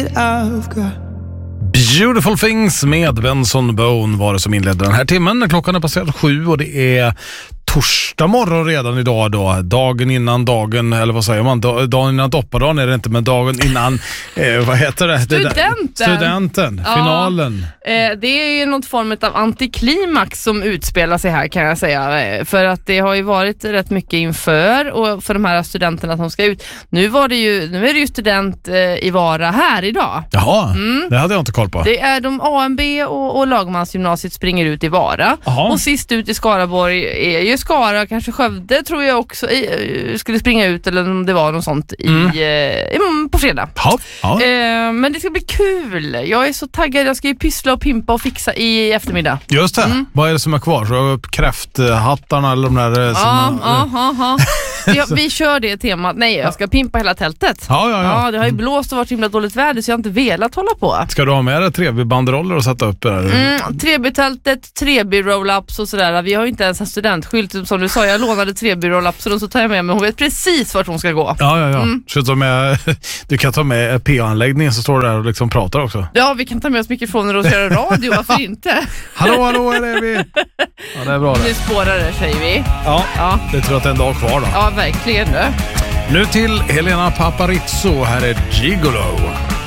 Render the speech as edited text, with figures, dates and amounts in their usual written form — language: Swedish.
Beautiful Things med Benson Bone var det som inledde den här timmen. Klockan är passerat 7 och det är torsdag morgon redan idag då. Dagen innan dagen, eller vad säger man? Dagen innan doppardagen är det inte, men dagen innan, vad heter det? Studenten, ja. Finalen. Det är ju något form av antiklimax som utspelar sig här, kan jag säga. För att det har ju varit rätt mycket inför och för de här studenterna som ska ut. Nu är det ju student i Vara här idag. Jaha, det hade jag inte koll på. Det är de AMB och Lagmansgymnasiet springer ut i Vara. Aha. Och sist ut i Skaraborg är ju Skara, kanske Skövde tror jag också skulle springa ut, eller om det var något sånt på fredag. Ja. Men det ska bli kul. Jag är så taggad, jag ska ju pyssla och pimpa och fixa i eftermiddag. Just det. Vad är det som är kvar? Så jag har upp kräfthattarna eller de där Ja, vi kör det temat. Nej, jag ska pimpa hela tältet. Ja. Det har ju blåst och varit himla dåligt väder, så jag har inte velat hålla på. Ska du ha med dig 3B-banderoller och sätta upp där? 3B-tältet, 3B-roll-ups och sådär. Vi har ju inte ens en studentskylt. Som du sa, jag lånade 3B-roll-ups och så tar jag med mig. Hon vet precis vart hon ska gå. Ja. Du kan ta med PA-anläggningen, så står du där och liksom pratar också. Ja, vi kan ta med oss mikrofoner och göra radio, varför inte? Hallå, här är vi. Ja, det är bra det. Nu spårar det, säger vi. Ja. Det tror jag att det är en dag kvar då. Ja, verkligen. Nu till Helena Paparizou, här är Gigolo.